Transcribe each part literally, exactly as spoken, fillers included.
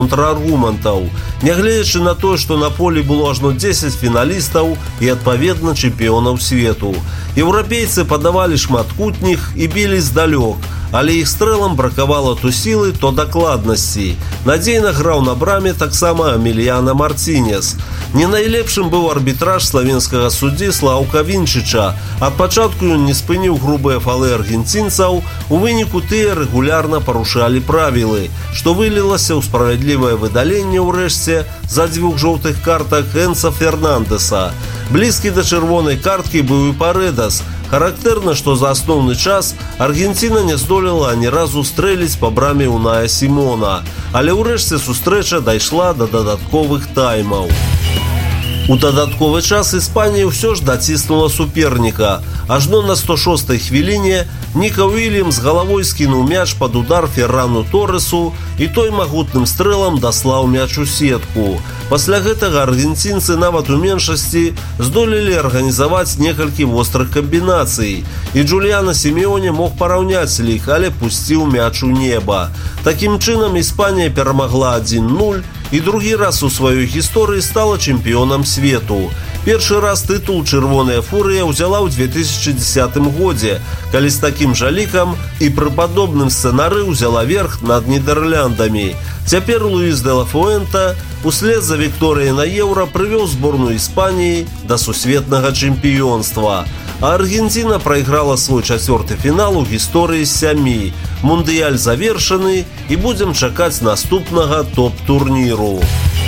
контраргументаў. Нягледзячы на тое, што на полі было ажно дзесяць фіналістаў і, адпаведна, чэмпіёнаў свету. Еўрапейцы падавалі шмат кутніх і білі здалёк, але іх стрэлам бракавала то сілы, то дакладнасці. Надзейна граў на браме таксама Эміліяна Мартінес. Не найлепшым быў арбітраж славенскага суддзі Слаўка Вінчыча. Ад пачатку ён не спыніў грубыя фалы аргенцінцаў, у выніку тыя рэгулярна парушалі правілы, што вылілася ў справядлівае выдаленне ўрэшце за дзвюх жоўтых картак Энца Фернандэса. Блізкі да чырвонай карткі быў і Паредас. Характэрна, што за асноўны час Аргенціна не здолела ані разу стрэліць па браме Уная Сімона, але ўрэшце сустрэча дайшла да дадатковых таймаў. У дадатковы час Іспанія ўсё ж даціснула суперніка. Ажно на сто шостай хвіліне Ніка Уільямс галавой скінуў мяч пад удар Феррану Торресу, і той магутным стрэлам даслаў мяч у сетку. Пасля гэтага аргенцінцы нават у меншасці здолелі арганізаваць некалькі вострых камбінацый, і Джуліана Сімеоне мог параўняць лік, але пусціў мяч у неба. Такім чынам Іспанія перамагла адзін нуль і другі раз у сваёй гісторыі стала чэмпіёнам свету. Першы раз тытул «Чырвоная фурыя» ўзяла ў две тысячы дзесятым годзе, калі з такім жа лікам і пры падобным сцэнары ўзяла верх над Нідэрляндамі. Цяпер Луіс де ла Фуэнта услед за Вікторыяй на Еўра прывёў зборную Іспаніі да сусветнага чэмпіёнства. А Аргенціна прайграла свой чацвёрты фінал у гісторыі з сямі. Мундыяль завершаны, і будзем чакаць наступнага топ-турніру.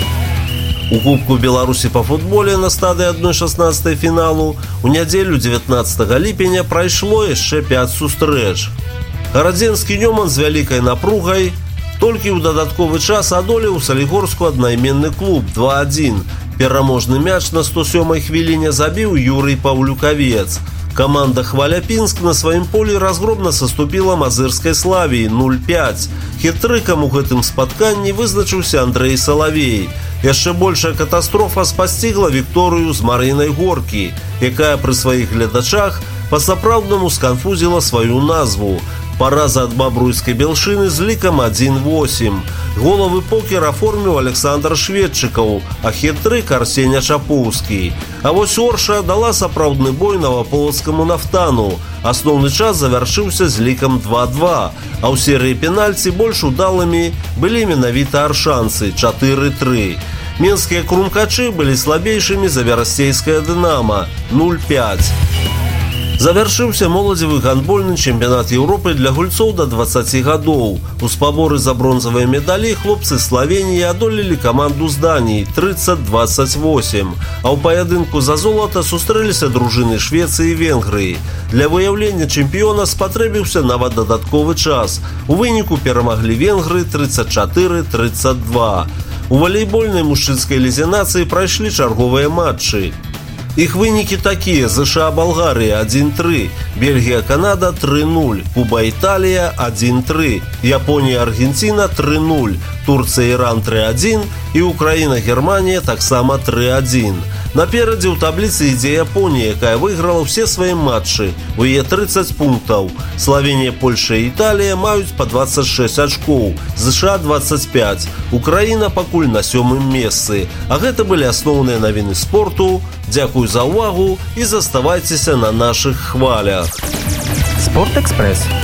У Кубку Беларусі па футболе на стадыі адной шаснаццатай фіналу у нядзелю дзевятнаццатага ліпеня прайшло яшчэ пяць сустрэч. Гарадзенскі Нёман з вялікай напругай толькі ў дадатковы час адолеў Салігорску аднайменны клуб два адзін. Пераможны мяч на сто сёмай хвіліне забіў Юрый Паўлюкавец. Каманда Хваляпінск на сваім полі разгромна саступіла мазырскай Славіі нуль пяць. Хітрыкам у гэтым спатканні вызначыўся Андрэй Салавей. Яшчэ большая катастрофа спасцігла Вікторыю з Марынай Горкі, якая пры сваіх гледачах па-сапраўднаму сканфузіла сваю назву. Параза ад бабруйскай Белшыны з лікам адзін восемь. Голавы покер аформіў Александр Шведчыкаў, а хітрык Арсеня Чапоўскі. А вось Орша дала сапраўдны бой Новаполацкаму Нафтану. Асноўны час завяршыўся з лікам два два, а ў серыі пенальці больш удалымі былі менавіта аршанцы чатыры тры. Менскія крумкачы былі слабейшымі за Верасцейскае Дынама нуль пяць. Завяршыўся моладзевы гандбольны чэмпіянат Еўропы для гульцоў да дваццаці гадоў. У спаборы за бронзавыя медалі хлопцы Славеніі адолелі каманду з Даніі трыццаць дваццаць восемь, а ў паядынку за золата сустрэліся дружыны Швецыі і Венгрыі. Для выяўлення чэмпіёна спатрэбіўся нават дадатковы час. У выніку перамаглі венгры трыццаць чатыры трыццаць два. У валейбольнай мужчынскай лізе нацыі прайшлі чарговыя матчы. Іх вынікі такія: ЗША Балгарыя адзін тры, Бельгія Канада тры нуль, Куба Італія адзін тры, Японія Аргенціна тры нуль, Турцыя Іран тры адзін і Украіна Германія таксама тры адзін. Наперадзе ў табліцы ідзе Японія, якая выйграла ўсе свае матчы, у яе трыццаць пунктаў. Славенія, Польша і Італія маюць па дваццаць шэсць ачкоў, ЗША дваццаць пяць, Украіна пакуль на сёмым месцы. А гэта былі асноўныя навіны спорту. Дзякую за ўвагу і заставайцеся на нашых хвалях. Спортэкспрэс.